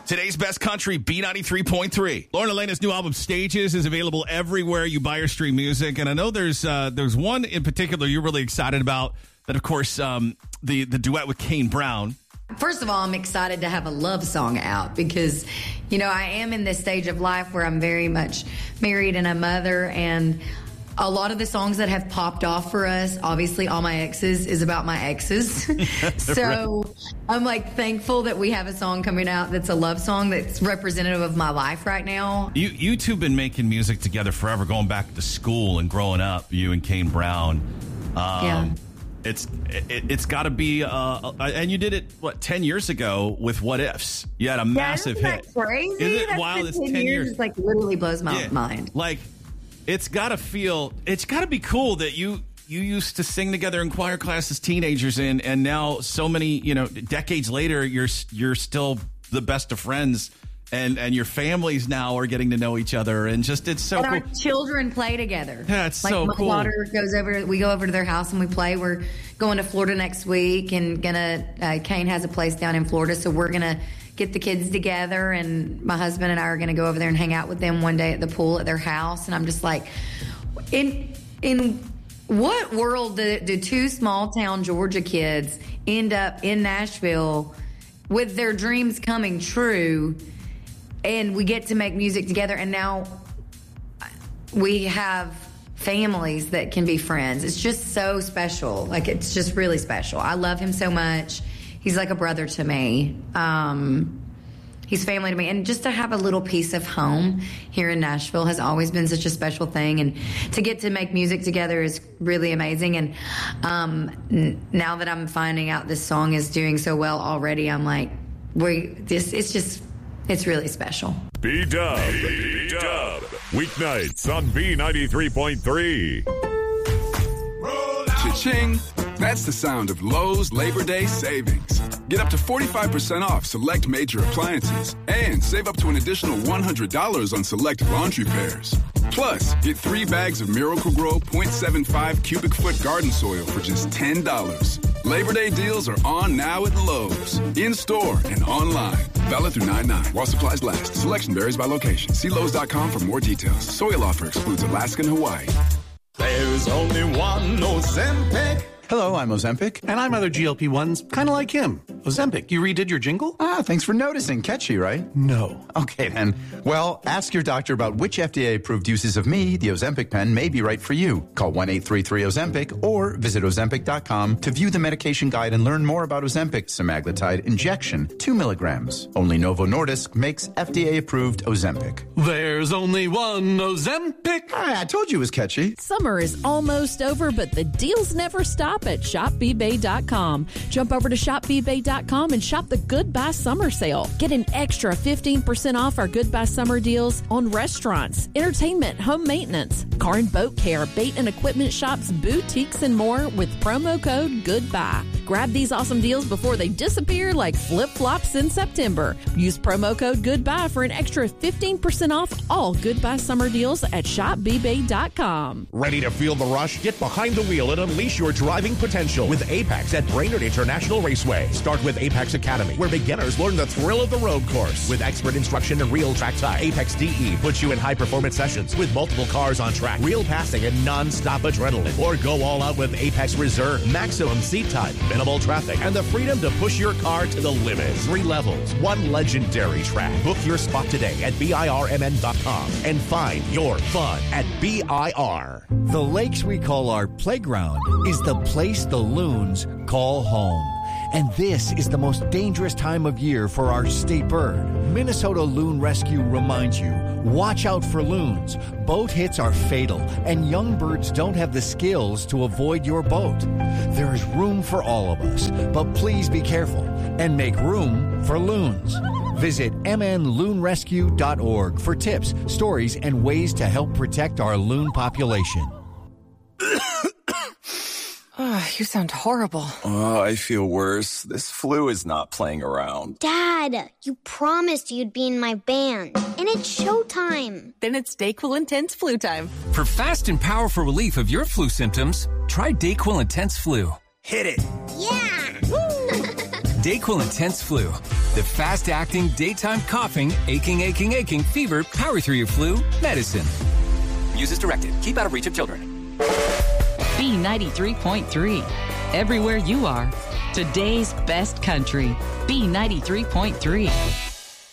Today's best country, B93.3. Lauren Elena's new album, Stages, is available everywhere you buy or stream music. And I know there's one in particular you're really excited about. That, of course, the duet with Kane Brown. First of all, I'm excited to have a love song out because, I am in this stage of life where I'm very much married and a mother, and a lot of the songs that have popped off for us, obviously All My Exes, is about my exes. So I'm thankful that we have a song coming out that's a love song that's representative of my life right now. You two have been making music together forever, going back to school and growing up, you and Kane Brown. Yeah. It's got to be, and you did it, 10 years ago with What Ifs? You had a massive hit. Isn't that crazy? Is it That's wild? It's 10 years. It's literally blows my mind. It's got to be cool that you used to sing together in choir class as teenagers, and now so many, decades later, you're still the best of friends. And your families now are getting to know each other, and it's so cool. Our children play together. Yeah, it's so cool. My daughter we go over to their house and we play. We're going to Florida next week, and Kane has a place down in Florida, so we're gonna get the kids together, and my husband and I are gonna go over there and hang out with them one day at the pool at their house. And I'm just in what world do two small town Georgia kids end up in Nashville with their dreams coming true? And we get to make music together, and now we have families that can be friends. It's just so special. It's just really special. I love him so much. He's like a brother to me. He's family to me. And just to have a little piece of home here in Nashville has always been such a special thing. And to get to make music together is really amazing. And now that I'm finding out this song is doing so well already, I'm like, it's really special. B-Dub. Weeknights on B93.3. Cha-ching. That's the sound of Lowe's Labor Day savings. Get up to 45% off select major appliances and save up to an additional $100 on select laundry pairs. Plus, get 3 bags of Miracle-Gro 0.75 cubic foot garden soil for just $10. Labor Day deals are on now at Lowe's. In-store and online. Valid through 9/9 while supplies last. Selection varies by location. See Lowe's.com for more details. Soil offer excludes Alaska and Hawaii. There's only one Ozempic. Hello, I'm Ozempic. And I'm other GLP-1s, kind of like him. Ozempic, you redid your jingle? Thanks for noticing. Catchy, right? No. Okay, then. Well, ask your doctor about which FDA-approved uses of me, the Ozempic pen, may be right for you. Call 1-833-OZEMPIC or visit Ozempic.com to view the medication guide and learn more about Ozempic semaglutide injection, 2 milligrams. Only Novo Nordisk makes FDA-approved Ozempic. There's only one Ozempic. I told you it was catchy. Summer is almost over, but the deals never stop at ShopBeBay.com. Jump over to ShopBeBay.com and shop the Goodbye Summer Sale. Get an extra 15% off our Goodbye Summer deals on restaurants, entertainment, home maintenance, car and boat care, bait and equipment shops, boutiques, and more with promo code GOODBYE. Grab these awesome deals before they disappear like flip-flops in September. Use promo code GOODBYE for an extra 15% off all Goodbye Summer deals at ShopBeBay.com. Ready to feel the rush? Get behind the wheel and unleash your driving potential with Apex at Brainerd International Raceway. Start with Apex Academy, where beginners learn the thrill of the road course. With expert instruction and real track time, Apex DE puts you in high-performance sessions with multiple cars on track, real passing, and non-stop adrenaline. Or go all out with Apex Reserve. Maximum seat time, minimal traffic, and the freedom to push your car to the limit. 3 levels, 1 legendary track. Book your spot today at BIRMN.com and find your fun at BIR. The lakes we call our playground is the place the loons call home. And this is the most dangerous time of year for our state bird. Minnesota Loon Rescue reminds you, watch out for loons. Boat hits are fatal, and young birds don't have the skills to avoid your boat. There is room for all of us, but please be careful and make room for loons. Visit mnloonrescue.org for tips, stories, and ways to help protect our loon population. You sound horrible. Oh, I feel worse. This flu is not playing around. Dad, you promised you'd be in my band. And it's showtime. Then it's DayQuil Intense Flu time. For fast and powerful relief of your flu symptoms, try DayQuil Intense Flu. Hit it. Yeah! DayQuil Intense Flu. The fast-acting, daytime coughing, aching, fever, power through your flu medicine. Use as directed. Keep out of reach of children. B93.3. Everywhere you are. Today's best country. B93.3.